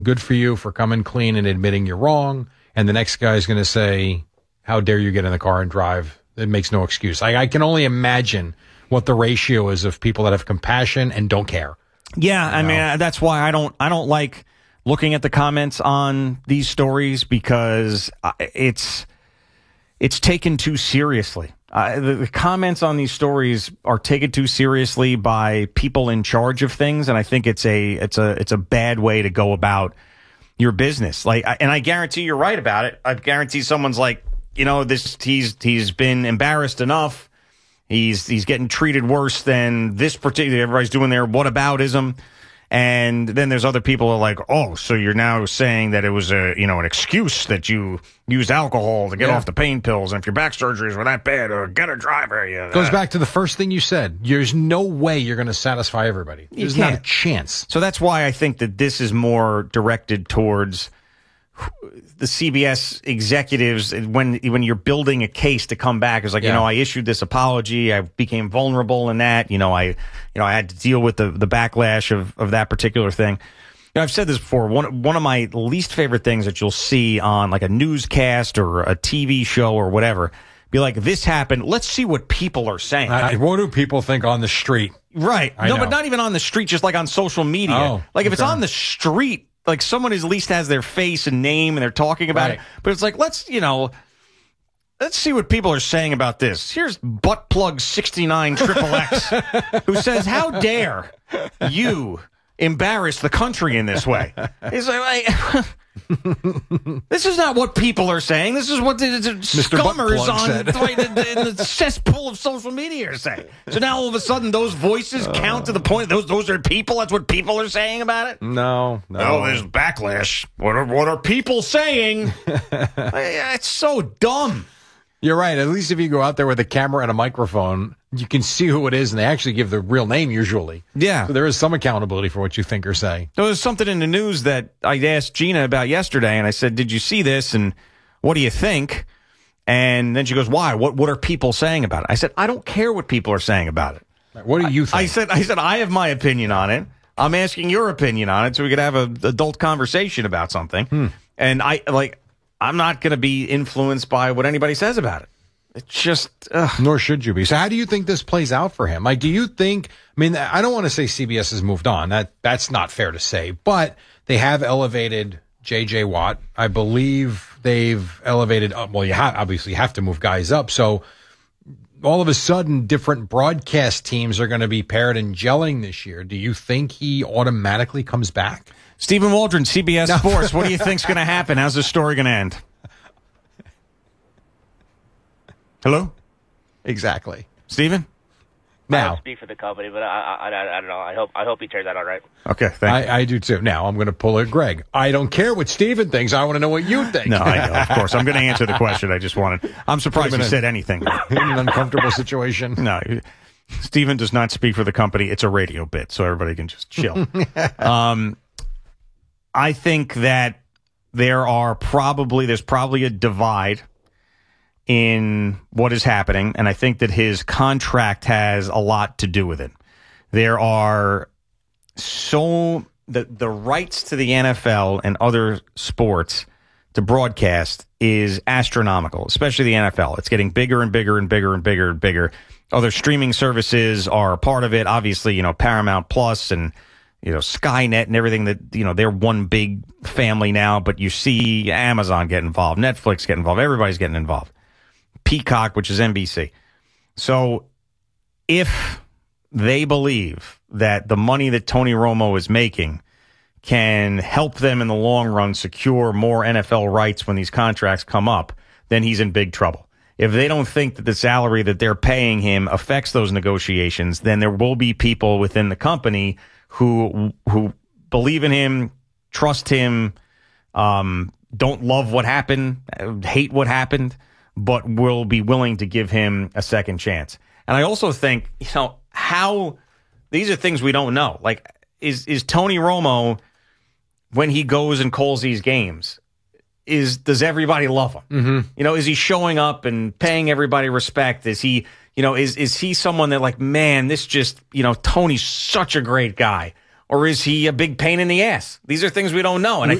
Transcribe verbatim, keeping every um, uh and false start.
good for you for coming clean and admitting you're wrong. And the next guy is going to say, how dare you get in the car and drive? It makes no excuse. I, I can only imagine what the ratio is of people that have compassion and don't care. Yeah, you I know? mean, that's why I don't I don't like looking at the comments on these stories, because it's it's taken too seriously. Uh, the, the comments on these stories are taken too seriously by people in charge of things, and I think it's a it's a it's a bad way to go about your business. Like, and I guarantee you're right about it. I guarantee someone's like, you know, this he's he's been embarrassed enough. He's he's getting treated worse than this particular. Everybody's doing their whataboutism. And then there's other people who are like, oh, so you're now saying that it was a, you know, an excuse that you used alcohol to get yeah. off the pain pills, and if your back surgeries were that bad, or get a driver. You, Goes uh, back to the first thing you said. There's no way you're going to satisfy everybody. There's not a chance. So that's why I think that this is more directed towards the C B S executives when when you're building a case to come back. It's like, yeah. you know, I issued this apology. I became vulnerable in that. You know, I you know I had to deal with the, the backlash of, of that particular thing. You know, I've said this before. One one of my least favorite things that you'll see on like a newscast or a T V show or whatever, be like, this happened. Let's see what people are saying. I, what do people think on the street? Right. I no, know. but not even on the street, just like on social media. Oh, like if okay. it's on the street, like someone at least has their face and name and they're talking about right. it. But it's like, let's, you know, let's see what people are saying about this. Here's Buttplug sixty-nine Triple X, who says, how dare you embarrass the country in this way? He's like, like this is not what people are saying. This is what the, the scummers on right, in, in the cesspool of social media are saying. So now all of a sudden those voices uh, count to the point those those are people. That's what people are saying about it. No, no. Oh, there's backlash. What are what are people saying? It's so dumb. You're right. At least if you go out there with a camera and a microphone, you can see who it is, and they actually give the real name usually. Yeah. So there is some accountability for what you think or say. There was something in the news that I asked Gina about yesterday, and I said, did you see this, and what do you think? And then she goes, why? What What are people saying about it? I said, I don't care what people are saying about it. What do you think? I, I said, I said, I have my opinion on it. I'm asking your opinion on it so we could have an adult conversation about something. Hmm. And I, like, I'm not going to be influenced by what anybody says about it. It's just, ugh. Nor should you be. So how do you think this plays out for him? Like, do you think, I mean, I don't want to say C B S has moved on. That That's not fair to say, but they have elevated J J Watt. I believe they've elevated up. Well, you ha- obviously have to move guys up. So all of a sudden, different broadcast teams are going to be paired and gelling this year. Do you think he automatically comes back? Stephen Waldron, C B S No. Sports. What do you think's going to happen? How's this story going to end? Hello? Exactly. Stephen? I Now, don't speak for the company, but I, I, I, I don't know. I hope I hope he turns out all right. Okay, thank you. I, I do too. Now, I'm going to pull it, Greg. I don't care what Stephen thinks. I want to know what you think. No, I know, of course. I'm going to answer the question. I just wanted. I'm surprised you a- said anything. In an uncomfortable situation. No, Stephen does not speak for the company. It's a radio bit, so everybody can just chill. um, I think that there are probably there's probably a divide in what is happening, and I think that his contract has a lot to do with it. There are so the the rights to the N F L and other sports to broadcast is astronomical, especially the N F L. It's getting bigger and bigger and bigger and bigger and bigger. Other streaming services are a part of it. Obviously, you know, Paramount Plus and, you know, Skynet and everything that, you know, they're one big family now, but you see Amazon get involved, Netflix get involved, everybody's getting involved. Peacock, which is N B C. So if they believe that the money that Tony Romo is making can help them in the long run secure more N F L rights when these contracts come up, then he's in big trouble. If they don't think that the salary that they're paying him affects those negotiations, then there will be people within the company who who believe in him, trust him, um, don't love what happened, hate what happened, but will be willing to give him a second chance. And I also think, you know, how these are things we don't know. Like, is is Tony Romo, when he goes and calls these games, is does everybody love him? Mm-hmm. You know, is he showing up and paying everybody respect? Is he, you know, is is he someone that like, man, this just, you know, Tony's such a great guy? or is he a big pain in the ass? These are things we don't know, and we, I